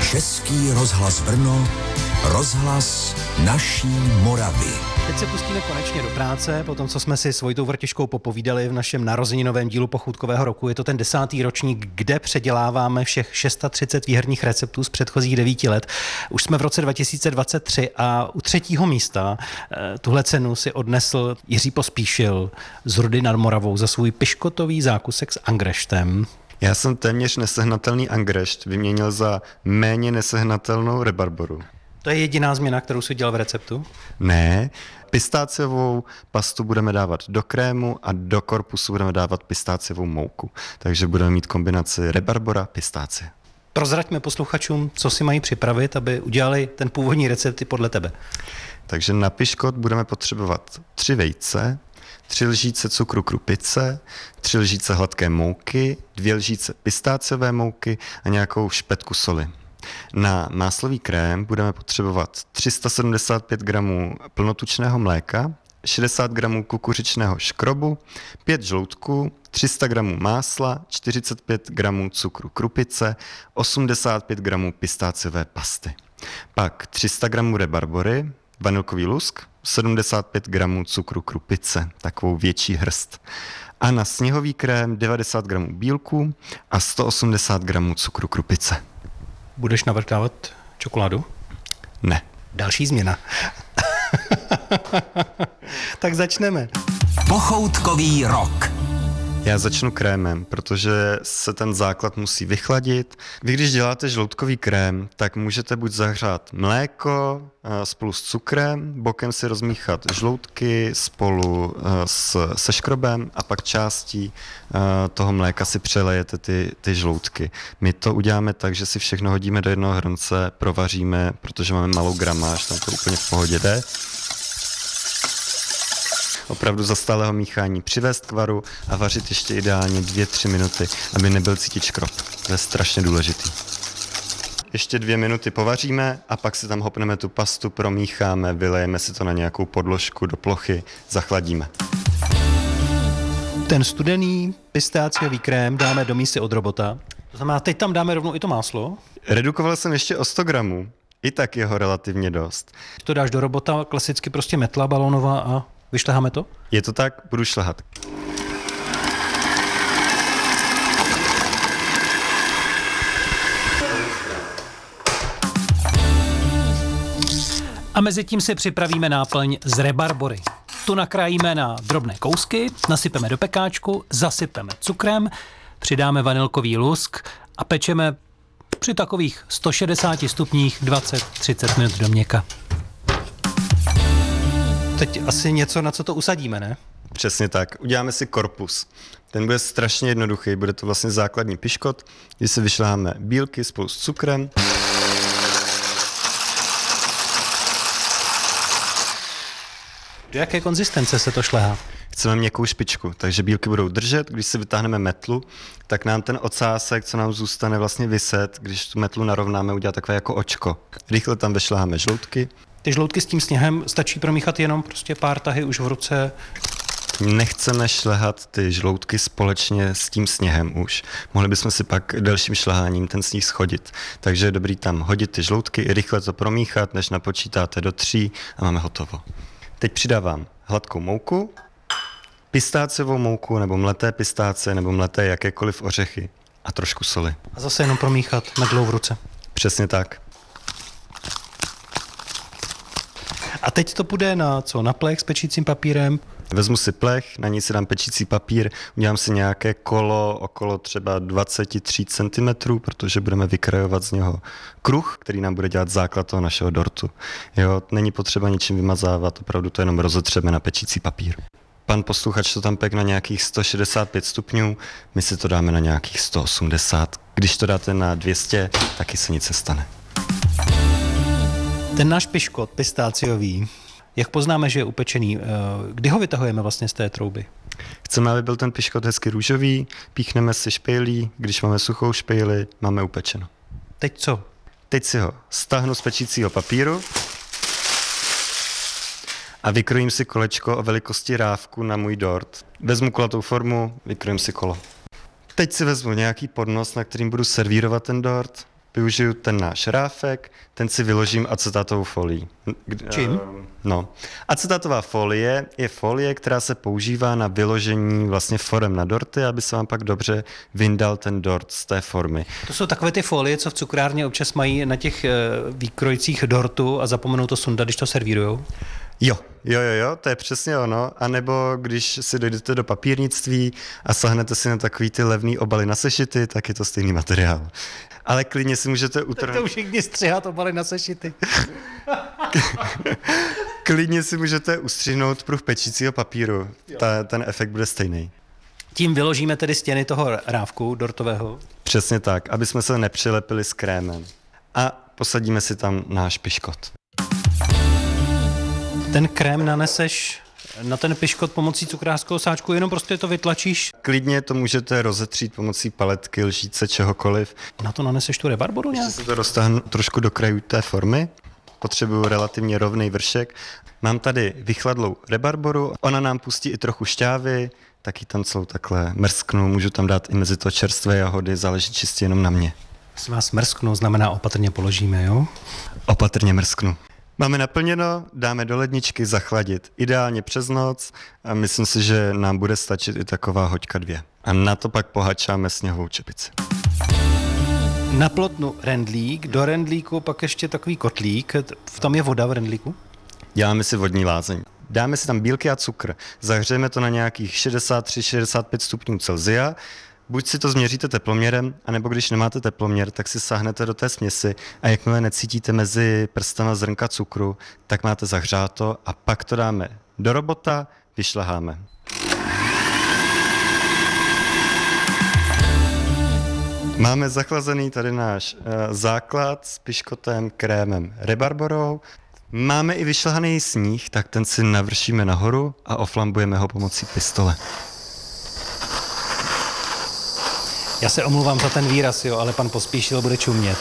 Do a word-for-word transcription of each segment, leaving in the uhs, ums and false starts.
Český rozhlas Brno, rozhlas naší Moravy. Teď se pustíme konečně do práce, po tom, co jsme si s Vojtou Vrtiškou popovídali v našem narozeninovém dílu pochoutkového roku. Je to ten desátý ročník, kde předěláváme všech třicet šest výherních receptů z předchozích devíti let. Už jsme v roce dva tisíce dvacet tři a u třetího místa tuhle cenu si odnesl Jiří Pospíšil z Rudy nad Moravou za svůj piškotový zákusek s angreštem. Já jsem téměř nesehnatelný angrešt vyměnil za méně nesehnatelnou rebarboru. To je jediná změna, kterou jsi dělal v receptu? Ne, pistáciovou pastu budeme dávat do krému a do korpusu budeme dávat pistáciovou mouku. Takže budeme mít kombinaci rebarbora, pistácie. Prozraďme posluchačům, co si mají připravit, aby udělali ten původní recept podle tebe. Takže na piškot budeme potřebovat tři vejce, tři lžíce cukru krupice, tři lžíce hladké mouky, dvě lžíce pistáciové mouky a nějakou špetku soli. Na máslový krém budeme potřebovat tři sta sedmdesát pět gramů plnotučného mléka, šedesát gramů kukuřičného škrobu, pět žloutků, tři sta gramů másla, čtyřicet pět gramů cukru krupice, osmdesát pět gramů pistáciové pasty. Pak tři sta gramů rebarbory, vanilkový lusk, sedmdesát pět gramů cukru krupice, takovou větší hrst. A na sněhový krém devadesát gramů bílku a sto osmdesát gramů cukru krupice. Budeš navrtávat čokoládu? Ne. Další změna. Tak začneme. Pochoutkový rok. Já začnu krémem, protože se ten základ musí vychladit. Vy, když děláte žloutkový krém, tak můžete buď zahřát mléko spolu s cukrem, bokem si rozmíchat žloutky spolu s, se škrobem a pak částí toho mléka si přelejete ty, ty žloutky. My to uděláme tak, že si všechno hodíme do jednoho hrnce, provaříme, protože máme malou gramáž, tam to úplně v pohodě jde. Opravdu za stálého míchání přivést k varu a vařit ještě ideálně dvě tři minuty, aby nebyl cítit škrob. To je strašně důležitý. Ještě dvě minuty povaříme a pak si tam hopneme tu pastu, promícháme, vylejeme si to na nějakou podložku do plochy, zachladíme. Ten studený pistáciový krém dáme do mísy od robota. To znamená, teď tam dáme rovnou i to máslo. Redukoval jsem ještě o sto gramů. I tak je ho relativně dost. To dáš do robota, klasicky prostě metla balónová a vyšleháme to? Je to tak, budu šlehat. A mezi tím si připravíme náplň z rebarbory. Tu nakrájíme na drobné kousky, nasypeme do pekáčku, zasypeme cukrem, přidáme vanilkový lusk a pečeme při takových sto šedesáti stupních dvacet třicet minut do měka. Teď asi něco, na co to usadíme, ne? Přesně tak. Uděláme si korpus. Ten bude strašně jednoduchý. Bude to vlastně základní piškot, kdy si vyšleháme bílky spolu s cukrem. Do jaké konzistence se to šlehá? Chceme měkkou špičku, takže bílky budou držet. Když si vytáhneme metlu, tak nám ten ocásek, co nám zůstane vlastně viset, když tu metlu narovnáme, udělá takové jako očko. Rychle tam vyšleháme žloutky. Ty žloutky s tím sněhem stačí promíchat jenom prostě pár tahy už v ruce? Nechceme šlehat ty žloutky společně s tím sněhem už. Mohli bychom si pak delším šleháním ten sníh schodit. Takže je dobrý tam hodit ty žloutky, rychle to promíchat, než napočítáte do tří a máme hotovo. Teď přidávám hladkou mouku, pistáciovou mouku nebo mleté pistácie nebo mleté jakékoliv ořechy a trošku soli. A zase jenom promíchat medlou v ruce. Přesně tak. A teď to půjde na co? Na plech s pečícím papírem? Vezmu si plech, na ní si dám pečící papír, udělám si nějaké kolo okolo třeba dvacet tři centimetrů, protože budeme vykrajovat z něho kruh, který nám bude dělat základ toho našeho dortu. Jo, není potřeba ničím vymazávat, opravdu to jenom rozetřeme na pečící papír. Pan posluchač to tam pek na nějakých sto šedesát pět stupňů, my si to dáme na nějakých sto osmdesát. Když to dáte na dvě stě, taky se nic nestane. Ten náš piškot pistáciový, jak poznáme, že je upečený, kdy ho vytahujeme vlastně z té trouby? Chceme, aby byl ten piškot hezky růžový, píchneme si špejlí, když máme suchou špejli, máme upečeno. Teď co? Teď si ho stáhnu z pečícího papíru a vykrojím si kolečko o velikosti rávku na můj dort. Vezmu kulatou formu, vykrojím si kolo. Teď si vezmu nějaký podnos, na kterým budu servírovat ten dort. využiju ten náš ráfek, ten si vyložím acetátovou folií. Čím? No. Acetátová folie je folie, která se používá na vyložení vlastně forem na dorty, aby se vám pak dobře vyndal ten dort z té formy. To jsou takové ty folie, co v cukrárně občas mají na těch výkrojcích dortu a zapomenou to sundat, když to servírujou? Jo, jo, jo, jo, to je přesně ono. A nebo když si dojdete do papírnictví a sahnete si na takový ty levný obaly na sešity, tak je to stejný materiál. Ale klidně si můžete utrhnout... Tak to už všichni střihat obaly na sešity. Klidně si můžete ustřihnout pruh pečícího papíru. Ta, ten efekt bude stejný. Tím vyložíme tedy stěny toho rávku dortového. Přesně tak, aby jsme se nepřilepili s krémem. A posadíme si tam náš piškot. Ten krém naneseš na ten piškot pomocí cukrářského sáčku, jenom prostě to vytlačíš? Klidně to můžete rozetřít pomocí paletky, lžíce, čehokoliv. Na to naneseš tu rebarboru nějak? Ještě si to roztáhnu trošku do krajů té formy. Potřebuju relativně rovný vršek. Mám tady vychladlou rebarboru, ona nám pustí i trochu šťávy, taky tam celou takhle mrsknu, můžu tam dát i mezi to čerstvé jahody, záleží čistě jenom na mě. Jestli vás mrsknu, znamená opatrně položíme, jo? Opatrně mrsknu. Máme naplněno, dáme do ledničky zachladit. Ideálně přes noc a myslím si, že nám bude stačit i taková hoďka dvě. A na to pak pohačáme sněhovou čepici. Na plotnu rendlík, do rendlíku pak ještě takový kotlík. V tom je voda v rendlíku? Děláme si vodní lázeň. Dáme si tam bílky a cukr. Zahřejeme to na nějakých šedesát tři šedesát pět stupňů Celsia. Buď si to změříte teploměrem, anebo když nemáte teploměr, tak si sáhnete do té směsi a jakmile necítíte mezi prstama zrnka cukru, tak máte zahřáto a pak to dáme do robota, vyšleháme. Máme zachlazený tady náš uh, základ s piškotem, krémem, rebarborou. Máme i vyšlehaný sníh, tak ten si navršíme nahoru a oflambujeme ho pomocí pistole. Já se omluvám za ten výraz, jo, ale pan Pospíšil bude čumět.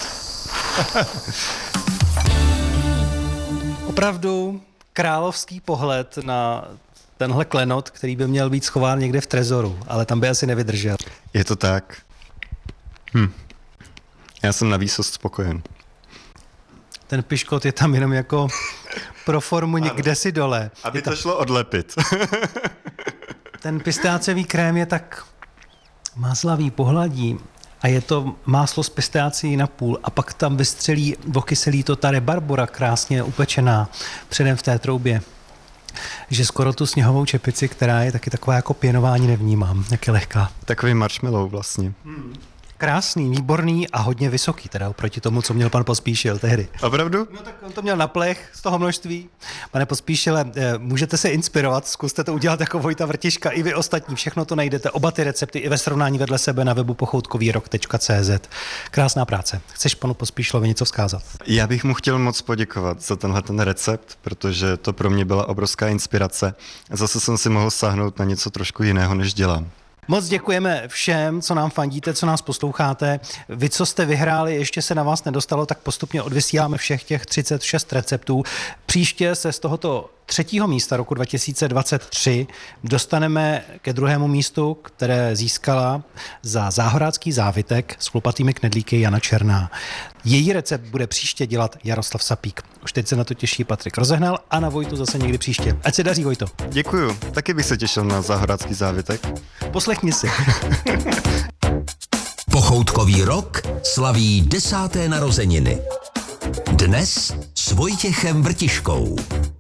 Opravdu královský pohled na tenhle klenot, který by měl být schován někde v trezoru, ale tam by asi nevydržel. Je to tak. Hm. Já jsem na výsost spokojen. Ten piškot je tam jenom jako pro formu někde si dole. Aby je to tam... šlo odlepit. Ten pistáciový krém je tak máslavý, pohladí a je to máslo z pistácií na půl a pak tam vystřelí, okyselí to ta rebarbora krásně upečená předem v té troubě. Že skoro tu sněhovou čepici, která je taky taková jako pěnování, nevnímám, jak je lehká. Takový marshmallow vlastně. Hmm. Krásný, výborný a hodně vysoký, teda oproti tomu, co měl pan Pospíšil tehdy. Opravdu? No tak on to měl na plech z toho množství. Pane Pospíšile, můžete se inspirovat, zkuste to udělat jako Vojta Vrtiška, i vy ostatní, všechno to najdete, oba ty recepty i ve srovnání vedle sebe na webu pochoutkovýrok tečka cé zet. Krásná práce. Chceš panu Pospíšilovi něco vzkázat? Já bych mu chtěl moc poděkovat za tenhle ten recept, protože to pro mě byla obrovská inspirace. Zase jsem si mohl sáhnout na něco trošku jiného, než dělám. Moc děkujeme všem, co nám fandíte, co nás posloucháte. Vy, co jste vyhráli, ještě se na vás nedostalo, tak postupně odvysíláme všech těch třicet šest receptů. Příště se z tohoto třetího místa roku dva tisíce dvacet tři dostaneme ke druhému místu, které získala za záhorácký závitek s chlupatými knedlíky Jana Černá. Její recept bude příště dělat Jaroslav Sapík. Už teď se na to těší Patrik Rozehnal a na Vojtu zase někdy příště. Ať se daří, Vojto. Děkuju. Taky bych se těšil na záhorácký závitek. Poslechni si. Pochoutkový rok slaví desáté narozeniny. Dnes s Vojtěchem Vrtiškou.